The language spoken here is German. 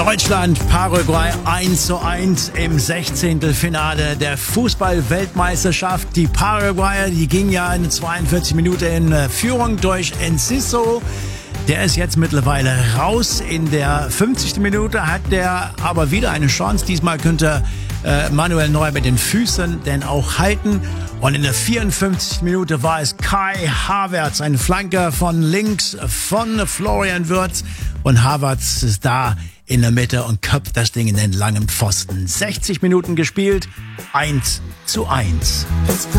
Deutschland, Paraguay 1:1 im 16. Finale der Fußball-Weltmeisterschaft. Die Paraguayer, die gingen ja in 42 Minuten in Führung durch Enciso. Der ist jetzt mittlerweile raus. In der 50. Minute hat der aber wieder eine Chance. Diesmal könnte Manuel Neuer mit den Füßen denn auch halten. Und in der 54. Minute war es Kai Havertz, ein Flanker von links von Florian Wirtz. Und Havertz ist da in der Mitte und köpft das Ding in den langen Pfosten. 60 Minuten gespielt, 1:1.